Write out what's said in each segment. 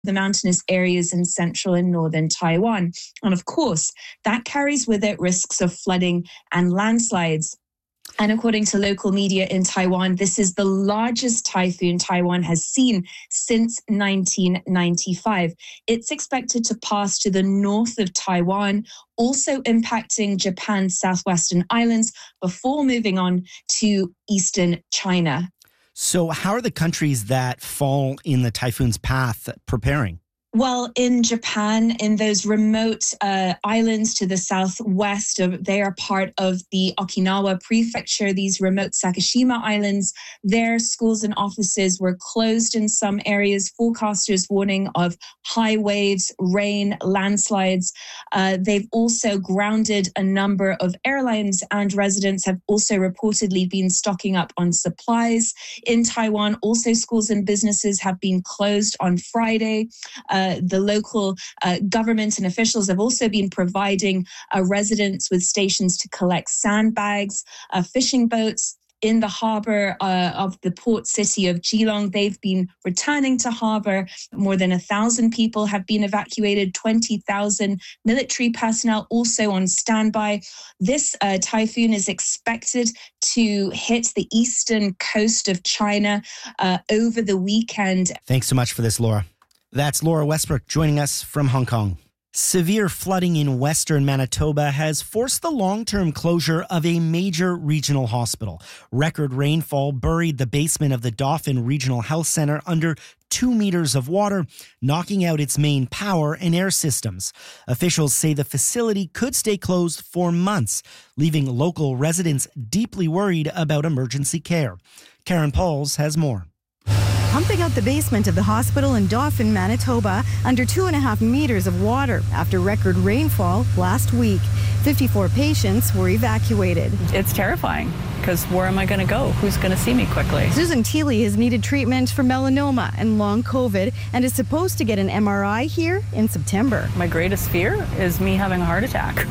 the mountainous areas in central and northern Taiwan. And of course, that carries with it risks of flooding and landslides. And according to local media in Taiwan, this is the largest typhoon Taiwan has seen since 1995. It's expected to pass to the north of Taiwan, also impacting Japan's southwestern islands before moving on to eastern China. So how are the countries that fall in the typhoon's path preparing? Well, in Japan, in those remote islands to the southwest, they are part of the Okinawa prefecture, these remote Sakishima islands. Their schools and offices were closed in some areas. Forecasters warning of high waves, rain, landslides. They've also grounded a number of airlines, and residents have also reportedly been stocking up on supplies. In Taiwan, also schools and businesses have been closed on Friday. The local government and officials have also been providing residents with stations to collect sandbags, fishing boats in the harbor of the port city of Geelong. They've been returning to harbor. More than 1,000 people have been evacuated, 20,000 military personnel also on standby. This typhoon is expected to hit the eastern coast of China over the weekend. Thanks so much for this, Laura. That's Laura Westbrook joining us from Hong Kong. Severe flooding in western Manitoba has forced the long-term closure of a major regional hospital. Record rainfall buried the basement of the Dauphin Regional Health Centre under 2 meters of water, knocking out its main power and air systems. Officials say the facility could stay closed for months, leaving local residents deeply worried about emergency care. Karen Pauls has more. Pumping out the basement of the hospital in Dauphin, Manitoba, under 2.5 meters of water after record rainfall last week. 54 patients were evacuated. It's terrifying because where am I going to go? Who's going to see me quickly? Susan Teely has needed treatment for melanoma and long COVID and is supposed to get an MRI here in September. My greatest fear is me having a heart attack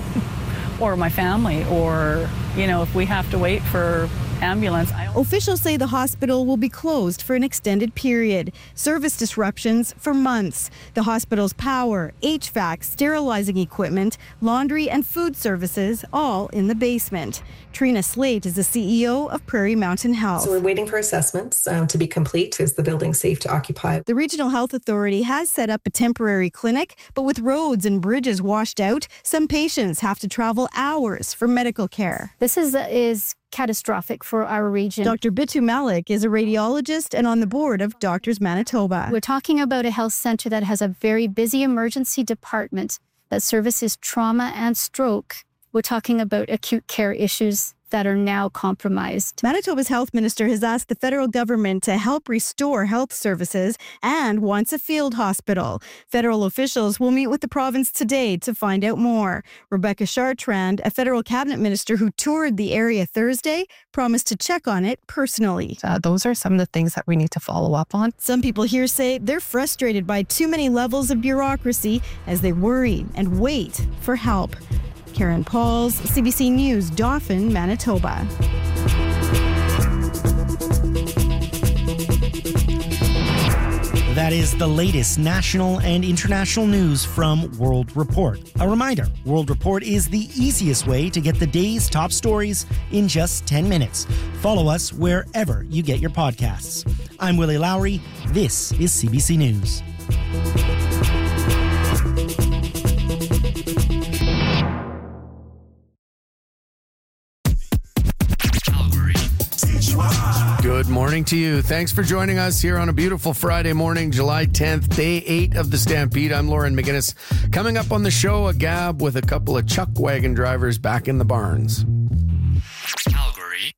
or my family, or, if we have to wait for ambulance. Officials say the hospital will be closed for an extended period. Service disruptions for months. The hospital's power, HVAC, sterilizing equipment, laundry and food services all in the basement. Trina Slate is the CEO of Prairie Mountain Health. So we're waiting for assessments to be complete. Is the building safe to occupy? The Regional Health Authority has set up a temporary clinic, but with roads and bridges washed out, some patients have to travel hours for medical care. This is catastrophic for our region. Dr. Bitu Malik is a radiologist and on the board of Doctors Manitoba. We're talking about a health center that has a very busy emergency department that services trauma and stroke. We're talking about acute care issues that are now compromised. Manitoba's health minister has asked the federal government to help restore health services and wants a field hospital. Federal officials will meet with the province today to find out more. Rebecca Chartrand, a federal cabinet minister who toured the area Thursday, promised to check on it personally. Those are some of the things that we need to follow up on. Some people here say they're frustrated by too many levels of bureaucracy as they worry and wait for help. Karen Pauls, CBC News, Dauphin, Manitoba. That is the latest national and international news from World Report. A reminder, World Report is the easiest way to get the day's top stories in just 10 minutes. Follow us wherever you get your podcasts. I'm Willie Lowry. This is CBC News. Good morning to you. Thanks for joining us here on a beautiful Friday morning, July 10th, day 8 of the Stampede. I'm Lauren McGinnis. Coming up on the show, a gab with a couple of chuck wagon drivers back in the barns. Calgary.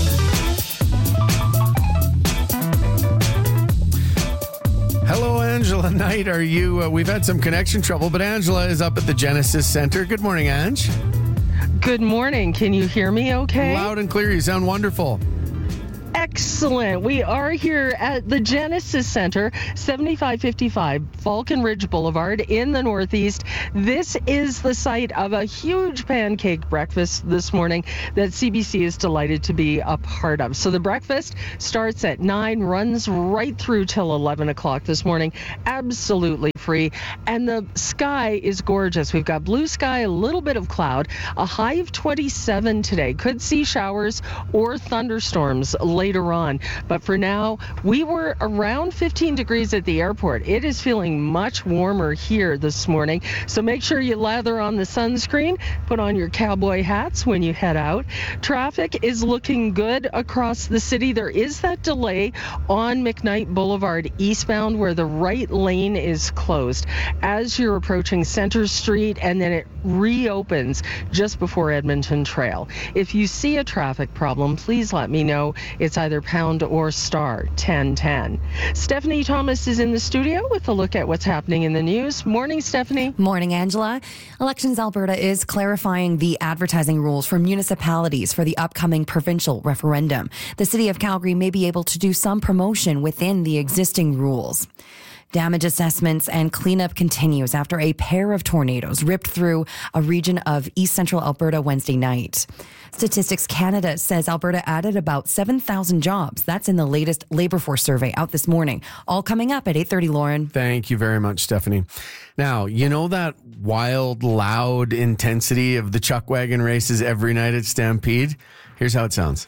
Hello, Angela Knight. Are you? We've had some connection trouble, but Angela is up at the Genesis Center. Good morning, Ange. Good morning. Can you hear me okay? Loud and clear. You sound wonderful. Excellent. We are here at the Genesis Center, 7555 Falcon Ridge Boulevard in the Northeast. This is the site of a huge pancake breakfast this morning that CBC is delighted to be a part of. So the breakfast starts at 9, runs right through till 11 o'clock this morning. Absolutely free. And the sky is gorgeous. We've got blue sky, a little bit of cloud, a high of 27 today. Could see showers or thunderstorms later on. But for now, we were around 15 degrees at the airport. It is feeling much warmer here this morning. So make sure you lather on the sunscreen, put on your cowboy hats when you head out. Traffic is looking good across the city. There is that delay on McKnight Boulevard eastbound where the right lane is closed as you're approaching Center Street, and then it reopens just before Edmonton Trail. If you see a traffic problem, please let me know. It's either pound or star 1010. Stephanie Thomas is in the studio with a look at what's happening in the news. Morning, Stephanie. Morning, Angela. Elections Alberta is clarifying the advertising rules for municipalities for the upcoming provincial referendum. The City of Calgary may be able to do some promotion within the existing rules. Damage assessments and cleanup continues after a pair of tornadoes ripped through a region of east central Alberta Wednesday night. Statistics Canada says Alberta added about 7,000 jobs. That's in the latest labor force survey out this morning. All coming up at 8:30, Lauren. Thank you very much, Stephanie. Now, you know that wild, loud intensity of the chuck wagon races every night at Stampede? Here's how it sounds.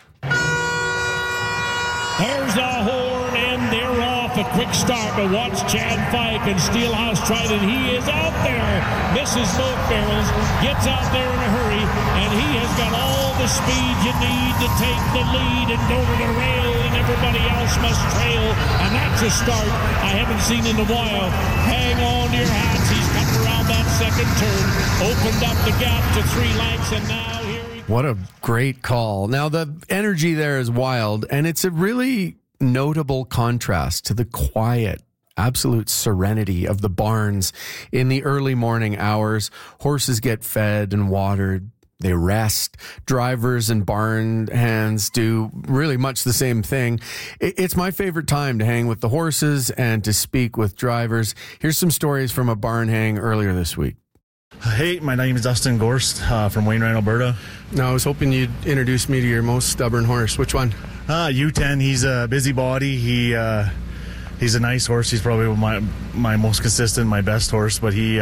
There's the horn, and they're off. A quick start, but watch Chad Fike and Steelhouse Trident. He is out there, misses both barrels, gets out there in a hurry, and he has got all the speed you need to take the lead and go to the rail, and everybody else must trail. And that's a start I haven't seen in a while. Hang on to your hats. He's coming around that second turn, opened up the gap to 3 lengths, and now here he... What a great call. Now, the energy there is wild, and it's a really notable contrast to the quiet, absolute serenity of the barns in the early morning hours. Horses get fed and watered. They rest. Drivers and barn hands do really much the same thing. It's my favorite time to hang with the horses and to speak with drivers. Here's some stories from a barn hang earlier this week. Hey, my name is Dustin Gorst from Wainwright, Alberta. Now, I was hoping you'd introduce me to your most stubborn horse. Which one? U10. He's a busybody. He's a nice horse. He's probably my most consistent, my best horse. But he's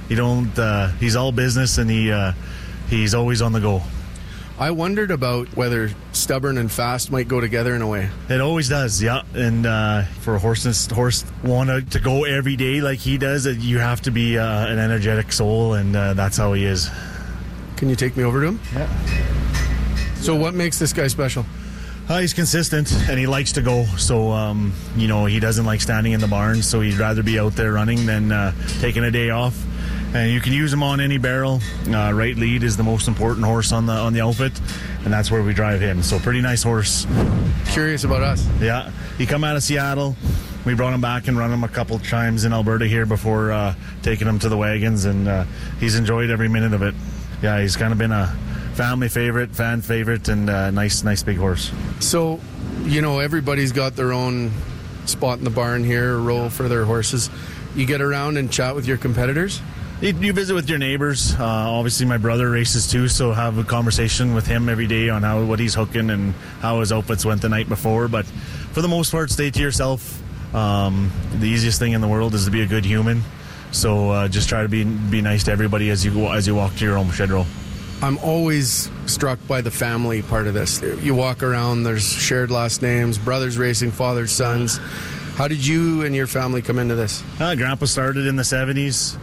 all business, and he's always on the go. I wondered about whether stubborn and fast might go together in a way. It always does, yeah. And for a horse want to go every day like he does, you have to be an energetic soul, and that's how he is. Can you take me over to him? Yeah. So what makes this guy special? He's consistent, and he likes to go. So, he doesn't like standing in the barn, so he'd rather be out there running than taking a day off. And you can use him on any barrel. Right lead is the most important horse on the outfit, and that's where we drive him. So pretty nice horse. Curious about us. Yeah, he come out of Seattle. We brought him back and run him a couple times in Alberta here before taking him to the wagons, and he's enjoyed every minute of it. Yeah, he's kind of been a family favorite, fan favorite, and nice big horse. So, everybody's got their own spot in the barn here, a role for their horses. You get around and chat with your competitors? You visit with your neighbors. Obviously, my brother races too, so have a conversation with him every day on what he's hooking and how his outfits went the night before. But for the most part, stay to yourself. The easiest thing in the world is to be a good human. So just try to be nice to everybody as you walk to your own shed row. I'm always struck by the family part of this. You walk around, there's shared last names, brothers racing fathers, sons. How did you and your family come into this? Grandpa started in the 70s.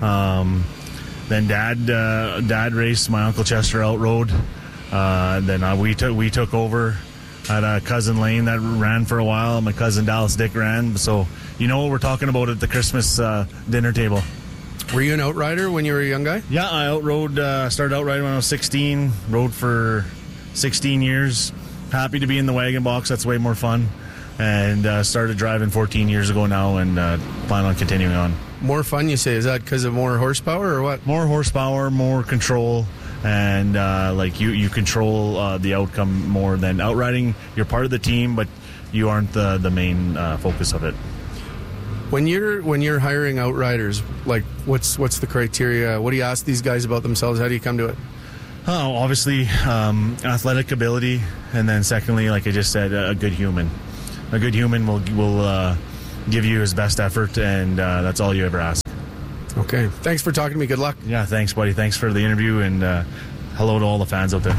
Then Dad raced my Uncle Chester Outroad. Then we took over. Had a cousin Lane that ran for a while. My cousin Dallas Dick ran. So you know what we're talking about at the Christmas dinner table. Were you an outrider when you were a young guy? Yeah, I started outriding when I was 16. Rode for 16 years. Happy to be in the wagon box. That's way more fun. And started driving 14 years ago now, and plan on continuing on. More fun, you say? Is that because of more horsepower or what? More horsepower, more control, and you control the outcome more than outriding. You're part of the team, but you aren't the main focus of it. When you're hiring outriders, like what's the criteria? What do you ask these guys about themselves? How do you come to it? Obviously, athletic ability, and then secondly, like I just said, a good human. A good human will give you his best effort, and that's all you ever ask. Okay. Thanks for talking to me. Good luck. Yeah, thanks, buddy. Thanks for the interview, and hello to all the fans out there.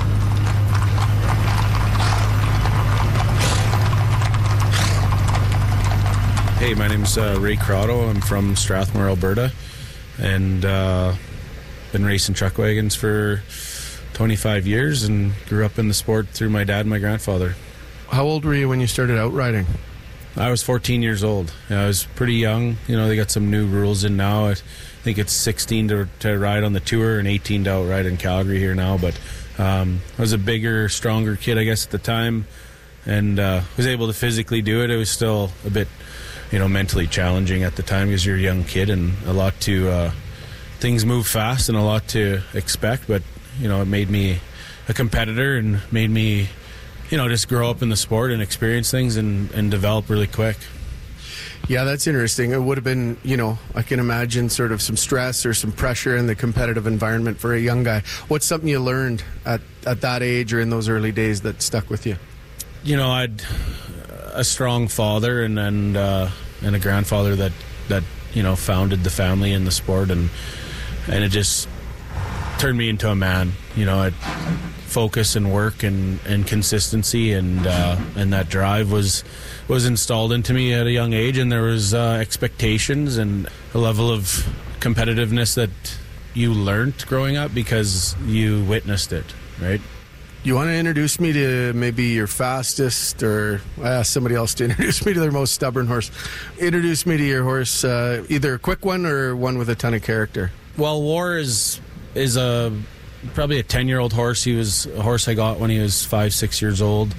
Hey, my name's Ray Crotto. I'm from Strathmore, Alberta, and been racing truck wagons for 25 years and grew up in the sport through my dad and my grandfather. How old were you when you started out riding? I was 14 years old. I was pretty young. They got some new rules in now. I think it's 16 to ride on the tour and 18 to outride in Calgary here now. But I was a bigger, stronger kid, I guess, at the time, and was able to physically do it. It was still a bit, mentally challenging at the time because you're a young kid and a lot to things move fast and a lot to expect. But it made me a competitor and made me, just grow up in the sport and experience things and develop really quick. Yeah, that's interesting. It would have been, I can imagine sort of some stress or some pressure in the competitive environment for a young guy. What's something you learned at that age or in those early days that stuck with you? I'd a strong father and a grandfather that founded the family in the sport, and it just turned me into a man. I'd focus and work and consistency and that drive was installed into me at a young age, and there was expectations and a level of competitiveness that you learned growing up because you witnessed it, right? You want to introduce me to maybe your fastest, or I asked somebody else to introduce me to their most stubborn horse. Introduce me to your horse, either a quick one or one with a ton of character. Well, War is probably a 10-year-old horse. He was a horse I got when he was 5-6 years old.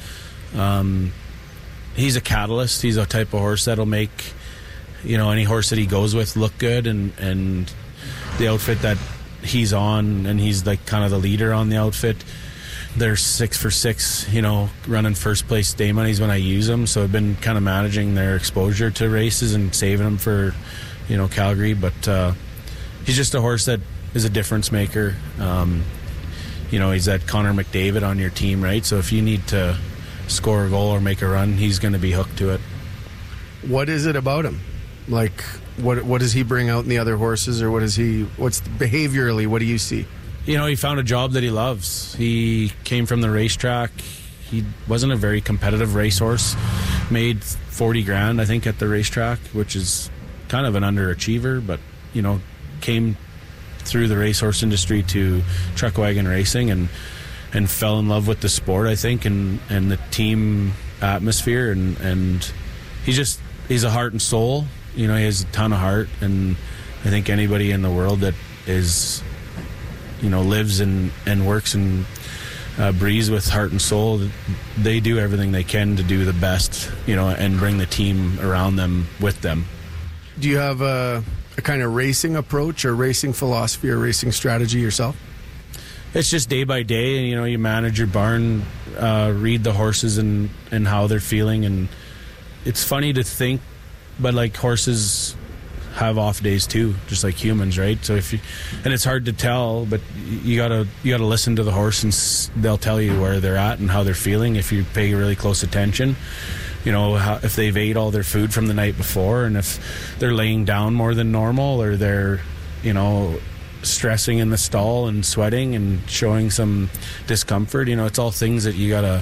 He's a catalyst. He's a type of horse that'll make any horse that he goes with look good, and the outfit that he's on, and he's like kind of the leader on the outfit. They're 6 for 6, running first place day monies when I use them. So I've been kind of managing their exposure to races and saving them for, Calgary. But he's just a horse that is a difference maker. He's that Connor McDavid on your team, right? So if you need to score a goal or make a run, he's going to be hooked to it. What is it about him? Like, what does he bring out in the other horses, or what's behaviorally, what do you see? He found a job that he loves. He came from the racetrack. He wasn't a very competitive racehorse. Made $40,000, I think, at the racetrack, which is kind of an underachiever, but, came through the racehorse industry to truck wagon racing and fell in love with the sport, I think, and the team atmosphere. And he's a heart and soul. He has a ton of heart, and I think anybody in the world that is lives and works and breathes with heart and soul, they do everything they can to do the best, and bring the team around them with them. Do you have a kind of racing approach or racing philosophy or racing strategy yourself? It's just day by day, and you manage your barn, read the horses and how they're feeling, and it's funny to think, but like horses have off days too, just like humans, right? So and it's hard to tell, but you gotta listen to the horse, and they'll tell you where they're at and how they're feeling if you pay really close attention. If they've ate all their food from the night before, and if they're laying down more than normal, or they're stressing in the stall and sweating and showing some discomfort. It's all things that you gotta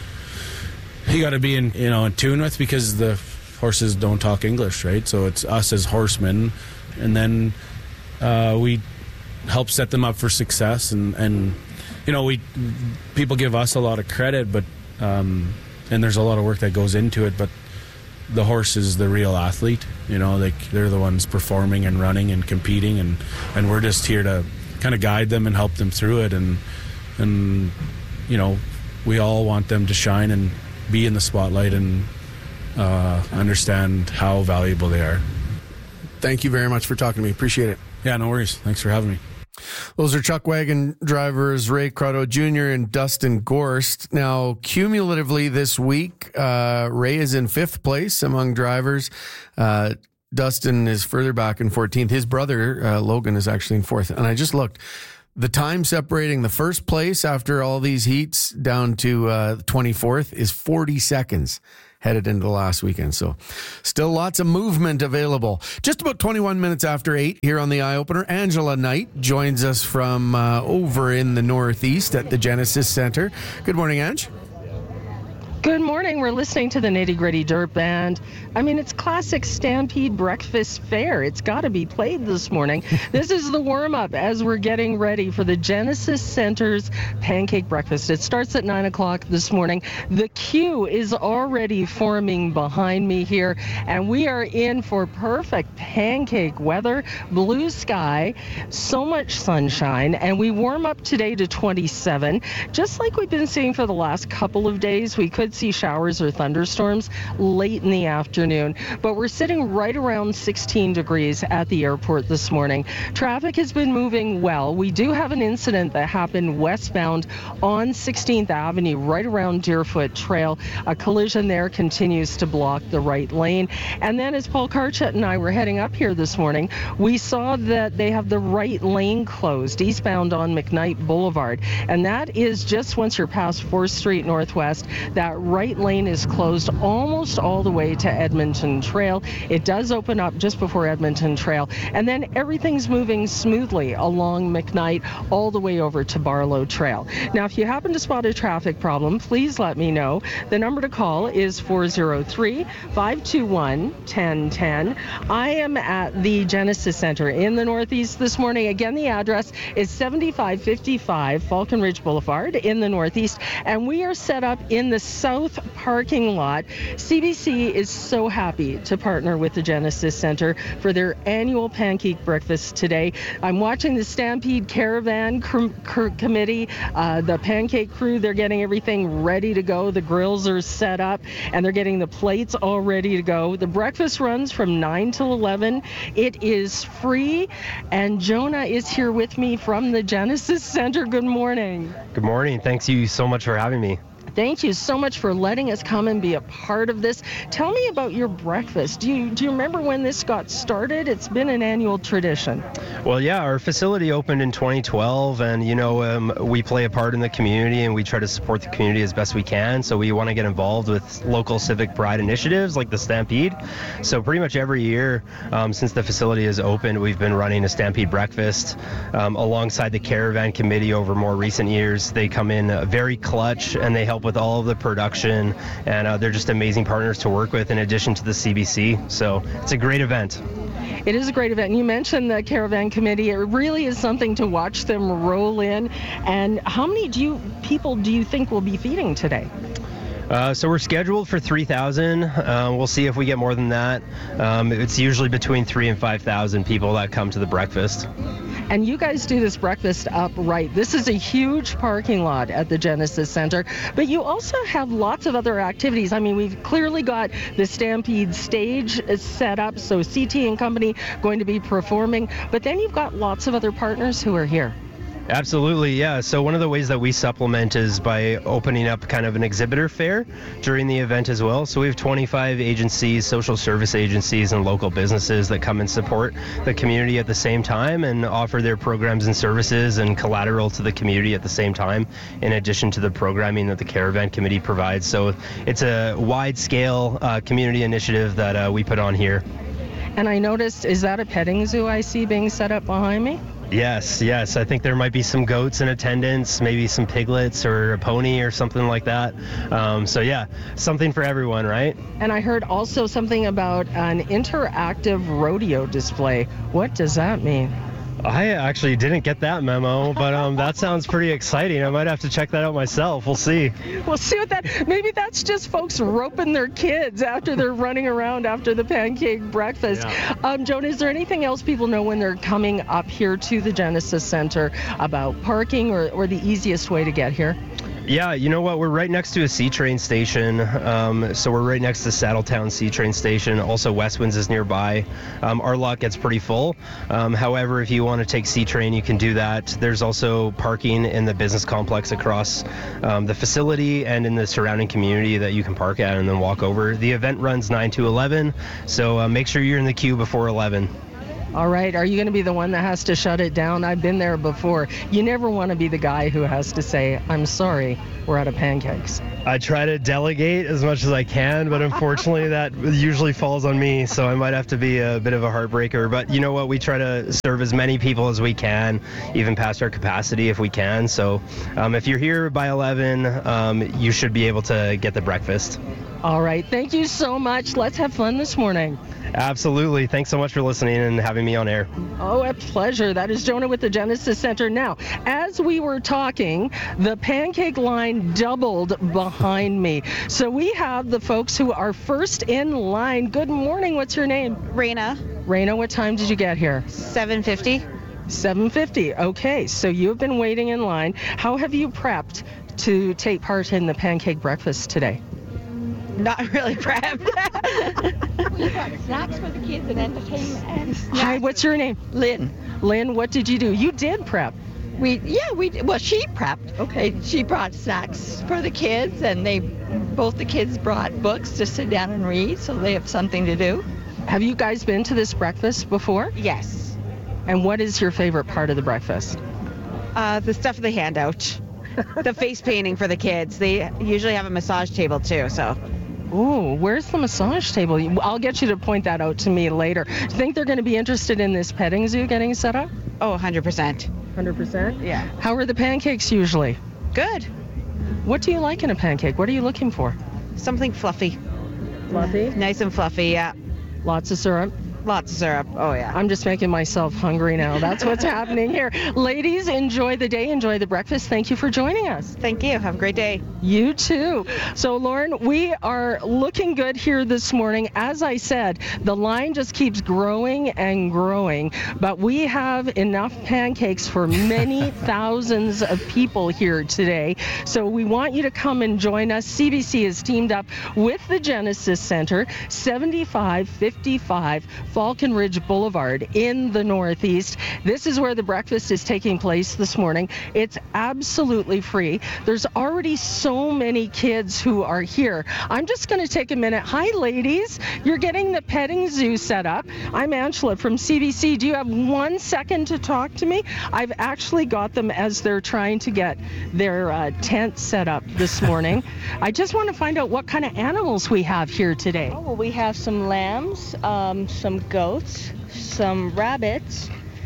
be in tune with, because the horses don't talk English, right? So it's us as horsemen, and then we help set them up for success, and people give us a lot of credit, but and there's a lot of work that goes into it, but the horse is the real athlete. They're the ones performing and running and competing, and we're just here to kind of guide them and help them through it, and we all want them to shine and be in the spotlight and understand how valuable they are. Thank you very much for talking to me. Appreciate it. Yeah, no worries. Thanks for having me. Those are Chuck Wagon drivers Ray Crotto Jr. and Dustin Gorst. Now, cumulatively this week, Ray is in 5th place among drivers. Dustin is further back in 14th. His brother, Logan, is actually in 4th. And I just looked. The time separating the first place after all these heats down to 24th is 40 seconds. Headed into the last weekend. So still lots of movement available. Just about 21 minutes after 8 here on the Eye Opener, Angela Knight joins us from over in the Northeast at the Genesis Center. Good morning, Ange. Good morning. We're listening to the Nitty Gritty Dirt Band. I mean, it's classic Stampede breakfast fare. It's got to be played this morning. This is the warm-up as we're getting ready for the Genesis Center's pancake breakfast. It starts at 9 o'clock this morning. The queue is already forming behind me here, and we are in for perfect pancake weather, blue sky, so much sunshine, and we warm up today to 27. Just like we've been seeing for the last couple of days, we could see showers or thunderstorms late in the afternoon, but we're sitting right around 16 degrees at the airport this morning. Traffic has been moving well. We do have an incident that happened westbound on 16th Avenue, right around Deerfoot Trail. A collision there continues to block the right lane. And then as Paul Karchet and I were heading up here this morning, we saw that they have the right lane closed eastbound on McKnight Boulevard. And that is just once you're past 4th Street Northwest. That right lane is closed almost all the way to Edmonton Trail. It does open up just before Edmonton Trail. And then everything's moving smoothly along McKnight all the way over to Barlow Trail. Now, if you happen to spot a traffic problem, please let me know. The number to call is 403-521-1010. I am at the Genesis Center in the Northeast this morning. Again, the address is 7555 Falcon Ridge Boulevard in the Northeast. And we are set up in the south parking lot. CBC is so happy to partner with the Genesis Center for their annual pancake breakfast today. I'm watching the Stampede Caravan Committee, the pancake crew. They're getting everything ready to go. The grills are set up and they're getting the plates all ready to go. The breakfast runs from 9 till 11. It is free, and Jonah is here with me from the Genesis Center. Good morning. Good morning. Thanks you so much for having me. Thank you so much for letting us come and be a part of this. Tell me about your breakfast. Do you remember when this got started? It's been an annual tradition. Well, yeah, our facility opened in 2012, and, we play a part in the community, and we try to support the community as best we can. So we want to get involved with local civic pride initiatives like the Stampede. So pretty much every year since the facility has opened, we've been running a Stampede breakfast alongside the Caravan Committee over more recent years. They come in very clutch, and they help with all of the production, and they're just amazing partners to work with in addition to the CBC. So it's a great event. It is a great event. You mentioned the Caravan Committee. It really is something to watch them roll in. And how many people do you think will be feeding today? So we're scheduled for 3,000. We'll see if we get more than that. It's usually between 3,000 and 5,000 people that come to the breakfast. And you guys do this breakfast upright. This is a huge parking lot at the Genesis Center, but you also have lots of other activities. I mean, we've clearly got the Stampede stage set up, so CT and company going to be performing, but then you've got lots of other partners who are here. Absolutely, yeah. So one of the ways that we supplement is by opening up kind of an exhibitor fair during the event as well. So we have 25 agencies, social service agencies, and local businesses that come and support the community at the same time and offer their programs and services and collateral to the community at the same time, in addition to the programming that the Caravan Committee provides. So it's a wide-scale community initiative that we put on here. And I noticed, is that a petting zoo I see being set up behind me? Yes. I think there might be some goats in attendance, maybe some piglets or a pony or something like that. So yeah, something for everyone, right? And I heard also something about an interactive rodeo display. What does that mean? I actually didn't get that memo, but that sounds pretty exciting. I might have to check that out myself. We'll see. We'll see what maybe that's just folks roping their kids after they're running around after the pancake breakfast. Yeah. Joan, is there anything else people know when they're coming up here to the Genesis Center about parking or the easiest way to get here? Yeah, you know what? We're right next to a C-train station. So we're right next to Saddletown C-train station. Also, Westwinds is nearby. Our lot gets pretty full. However, if you want to take C-train, you can do that. There's also parking in the business complex across the facility and in the surrounding community that you can park at and then walk over. The event runs 9 to 11, so make sure you're in the queue before 11. All right. Are you going to be the one that has to shut it down? I've been there before. You never want to be the guy who has to say, I'm sorry, we're out of pancakes. I try to delegate as much as I can, but unfortunately that usually falls on me, so I might have to be a bit of a heartbreaker. But you know what? We try to serve as many people as we can, even past our capacity if we can. So if you're here by 11, you should be able to get the breakfast. All right. Thank you so much. Let's have fun this morning. Absolutely. Thanks so much for listening and having me on air. Oh, a pleasure. That is Jonah with the Genesis Center. Now, as we were talking, the pancake line doubled behind me. So we have the folks who are first in line. Good morning. What's your name? Raina. Raina, what time did you get here? 7:50. 7:50. Okay, so you've been waiting in line. How have you prepped to take part in the pancake breakfast today? Not really prepped. We got snacks for the kids and entertainment and snacks. Hi, what's your name? Lynn. Lynn, what did you do? You did prep. She prepped. Okay. She brought snacks for the kids, and both the kids brought books to sit down and read, so they have something to do. Have you guys been to this breakfast before? Yes. And what is your favorite part of the breakfast? The stuff they hand out. The face painting for the kids. They usually have a massage table too, so. Ooh, where's the massage table? I'll get you to point that out to me later. Do you think they're going to be interested in this petting zoo getting set up? Oh, 100%. 100%? Yeah. How are the pancakes usually? Good. What do you like in a pancake? What are you looking for? Something fluffy. Fluffy? Nice and fluffy, yeah. Lots of syrup? Lots of syrup. Oh, yeah. I'm just making myself hungry now. That's what's happening here. Ladies, enjoy the day. Enjoy the breakfast. Thank you for joining us. Thank you. Have a great day. You too. So, Lauren, we are looking good here this morning. As I said, the line just keeps growing and growing, but we have enough pancakes for many thousands of people here today. So we want you to come and join us. CBC has teamed up with the Genesis Center, 7555 Falcon Ridge Boulevard in the Northeast. This is where the breakfast is taking place this morning. It's absolutely free. There's already so many kids who are here. I'm just going to take a minute. Hi, ladies. You're getting the petting zoo set up. I'm Angela from CBC. Do you have 1 second to talk to me? I've actually got them as they're trying to get their tent set up this morning. I just want to find out what kind of animals we have here today. Oh, well, we have some lambs, some goats, some rabbits.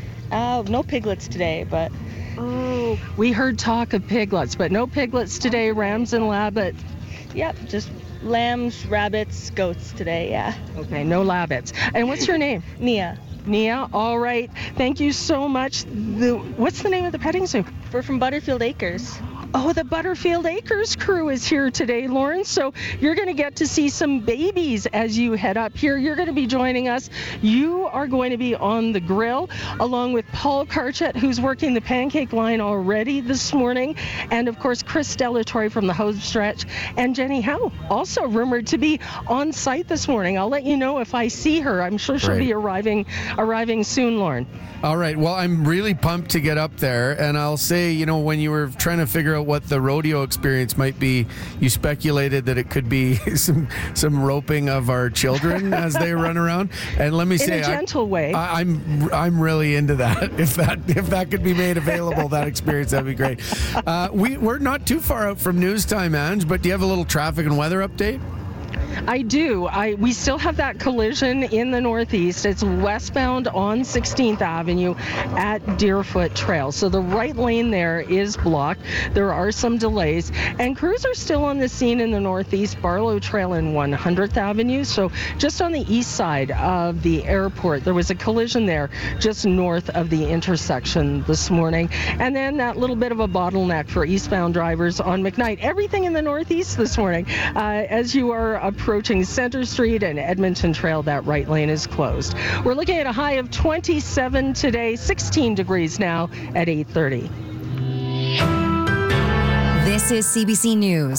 No piglets today, but... Oh, we heard talk of piglets, but no piglets today, rams and rabbits. Yep, just lambs, rabbits, goats today, yeah. Okay, no rabbits. And what's your name? Nia. Nia, all right. Thank you so much. What's the name of the petting zoo? We're from Butterfield Acres. Oh, the Butterfield Acres crew is here today, Lauren. So you're going to get to see some babies as you head up here. You're going to be joining us. You are going to be on the grill along with Paul Karchet, who's working the pancake line already this morning. And, of course, Chris Delatorre from the Home Stretch and Jenny Howe, also rumored to be on site this morning. I'll let you know if I see her. I'm sure she'll be arriving soon, Lauren. All right. Well, I'm really pumped to get up there. And I'll say, you know, when you were trying to figure out what the rodeo experience might be, you speculated that it could be some roping of our children as they run around. And let me say, in a gentle way. I'm really into that. If that could be made available, that experience, that'd be great. We're not too far out from news time, Ange, but do you have a little traffic and weather update? I do. We still have that collision in the Northeast. It's westbound on 16th Avenue at Deerfoot Trail. So the right lane there is blocked. There are some delays. And crews are still on the scene in the Northeast, Barlow Trail and 100th Avenue. So just on the east side of the airport, there was a collision there just north of the intersection this morning. And then that little bit of a bottleneck for eastbound drivers on McKnight. Everything in the Northeast this morning. As you are approaching Center Street and Edmonton Trail, that right lane is closed. We're looking at a high of 27 today, 16 degrees now at 8:30. This is CBC News.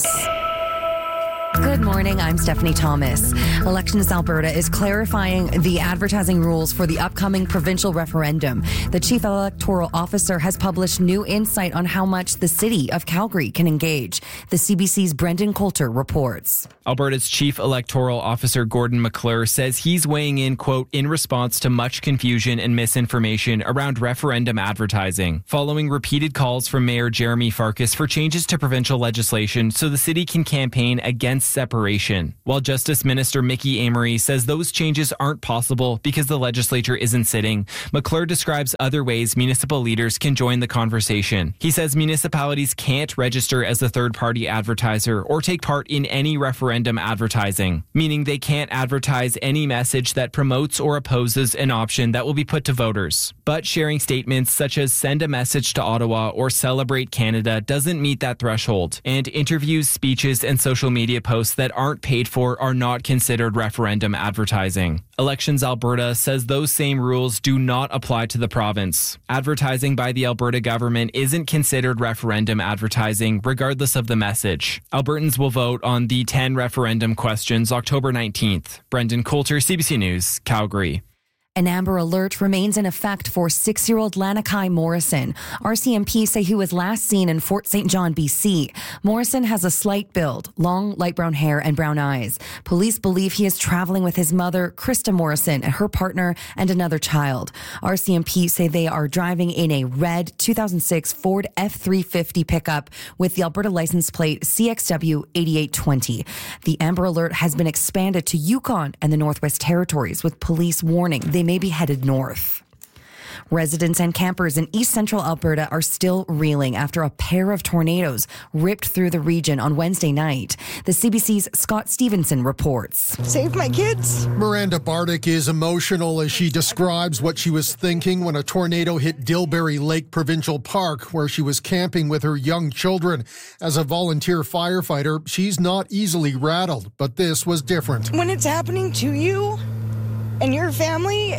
Good morning, I'm Stephanie Thomas. Elections Alberta is clarifying the advertising rules for the upcoming provincial referendum. The Chief Electoral Officer has published new insight on how much the city of Calgary can engage. The CBC's Brendan Coulter reports. Alberta's Chief Electoral Officer Gordon McClure says he's weighing in, quote, in response to much confusion and misinformation around referendum advertising, following repeated calls from Mayor Jeremy Farkas for changes to provincial legislation so the city can campaign against separation. While Justice Minister Mickey Amory says those changes aren't possible because the legislature isn't sitting, McClure describes other ways municipal leaders can join the conversation. He says municipalities can't register as a third-party advertiser or take part in any referendum advertising, meaning they can't advertise any message that promotes or opposes an option that will be put to voters. But sharing statements such as send a message to Ottawa or celebrate Canada doesn't meet that threshold, and interviews, speeches, and social media posts that aren't paid for are not considered referendum advertising. Elections Alberta says those same rules do not apply to the province. Advertising by the Alberta government isn't considered referendum advertising, regardless of the message. Albertans will vote on the 10 referendum questions October 19th. Brendan Coulter, CBC News, Calgary. An Amber Alert remains in effect for 6-year-old Lanakai Morrison. RCMP say he was last seen in Fort St. John, BC. Morrison has a slight build, long light brown hair and brown eyes. Police believe he is traveling with his mother, Krista Morrison, and her partner and another child. RCMP say they are driving in a red 2006 Ford F-350 pickup with the Alberta license plate CXW 8820. The Amber Alert has been expanded to Yukon and the Northwest Territories, with police warning they may be headed north. Residents and campers in east central Alberta are still reeling after a pair of tornadoes ripped through the region on Wednesday night. The CBC's Scott Stevenson reports. Save my kids. Miranda Bardick is emotional as she describes what she was thinking when a tornado hit Dilberry Lake Provincial Park, where she was camping with her young children. As a volunteer firefighter, she's not easily rattled, but this was different. When it's happening to you and your family,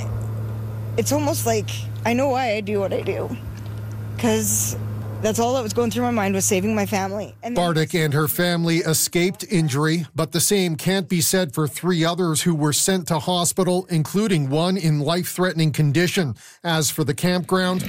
it's almost like I know why I do what I do, because that's all that was going through my mind was saving my family. Bardick and her family escaped injury, but the same can't be said for 3 others who were sent to hospital, including one in life-threatening condition. As for the campground,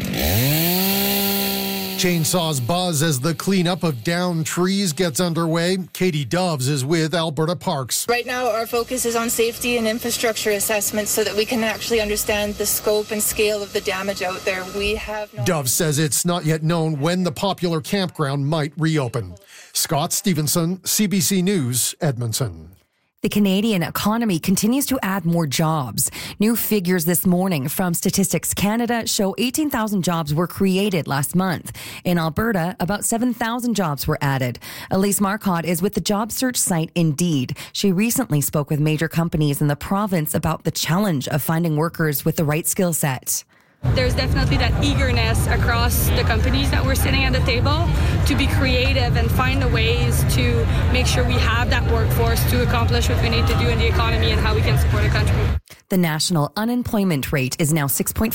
chainsaws buzz as the cleanup of downed trees gets underway. Katie Doves is with Alberta Parks. Right now, our focus is on safety and infrastructure assessments so that we can actually understand the scope and scale of the damage out there. Doves says it's not yet known when the popular campground might reopen. Scott Stevenson, CBC News, Edmonton. The Canadian economy continues to add more jobs. New figures this morning from Statistics Canada show 18,000 jobs were created last month. In Alberta, about 7,000 jobs were added. Elise Marcotte is with the job search site Indeed. She recently spoke with major companies in the province about the challenge of finding workers with the right skill set. There's definitely that eagerness across the companies that we're sitting at the table to be creative and find the ways to make sure we have that workforce to accomplish what we need to do in the economy and how we can support a country. The national unemployment rate is now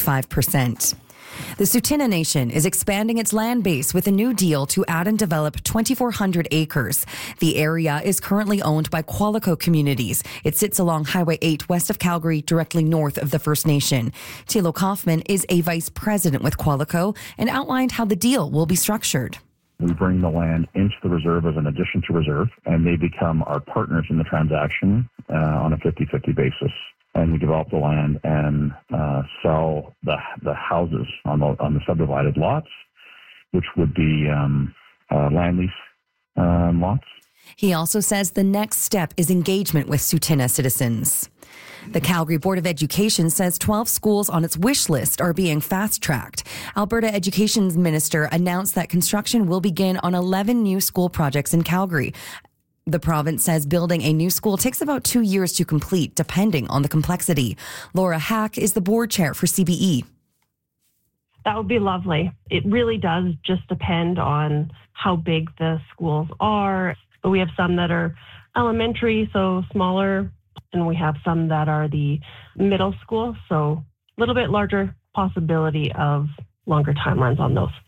6.5%. The Tsuut'ina Nation is expanding its land base with a new deal to add and develop 2,400 acres. The area is currently owned by Qualico Communities. It sits along Highway 8 west of Calgary, directly north of the First Nation. Thilo Kaufman is a vice president with Qualico and outlined how the deal will be structured. We bring the land into the reserve as an addition to reserve, and they become our partners in the transaction on a 50-50 basis. And we develop the land and sell the houses on the subdivided lots, which would be land lease lots. He also says the next step is engagement with Tsuut'ina citizens. The Calgary Board of Education says 12 schools on its wish list are being fast-tracked. Alberta Education Minister announced that construction will begin on 11 new school projects in Calgary. The province says building a new school takes about 2 years to complete, depending on the complexity. Laura Hack is the board chair for CBE. That would be lovely. It really does just depend on how big the schools are. We have some that are elementary, so smaller, and we have some that are the middle school, so a little bit larger possibility of longer timelines on those.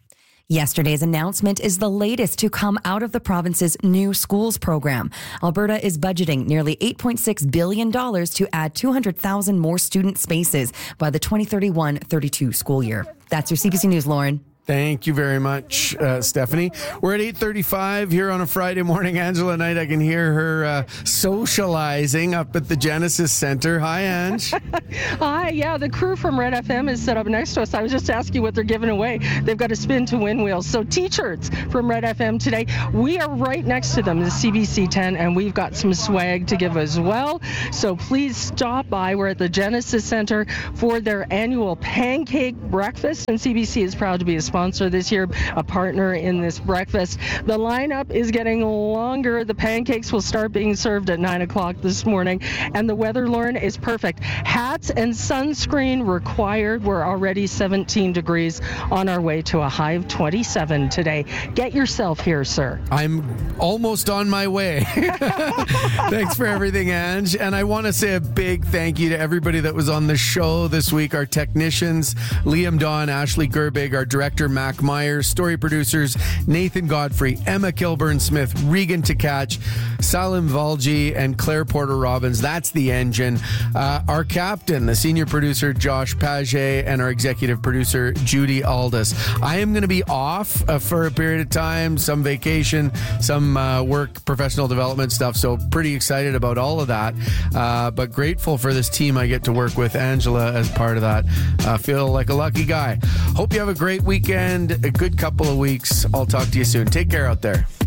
Yesterday's announcement is the latest to come out of the province's new schools program. Alberta is budgeting nearly $8.6 billion to add 200,000 more student spaces by the 2031-32 school year. That's your CBC News, Lauren. Thank you very much, Stephanie. We're at 8:35 here on a Friday morning. Angela Knight, I can hear her socializing up at the Genesis Center. Hi, Ange. Hi, yeah, the crew from Red FM is set up next to us. I was just asking what they're giving away. They've got a spin to win wheels. So T-shirts from Red FM today. We are right next to them, the CBC 10, and we've got some swag to give as well. So please stop by. We're at the Genesis Center for their annual pancake breakfast, and CBC is proud to be a sponsor this year, a partner in this breakfast. The lineup is getting longer. The pancakes will start being served at 9 o'clock this morning, and the weather, Lauren, is perfect. Hats and sunscreen required. We're already 17 degrees on our way to a high of 27 today. Get yourself here, sir. I'm almost on my way. Thanks for everything, Ange. And I want to say a big thank you to everybody that was on the show this week. Our technicians, Liam Dawn, Ashley Gerbig, our director, Mac Myers, story producers, Nathan Godfrey, Emma Kilburn-Smith, Regan Tkach, Salim Valji, and Claire Porter-Robbins. That's the engine. Our captain, the senior producer, Josh Paget, and our executive producer, Judy Aldis. I am going to be off for a period of time, some vacation, some work, professional development stuff, so pretty excited about all of that, but grateful for this team I get to work with, Angela as part of that. Feel like a lucky guy. Hope you have a great weekend, a good couple of weeks. I'll talk to you soon. Take care out there.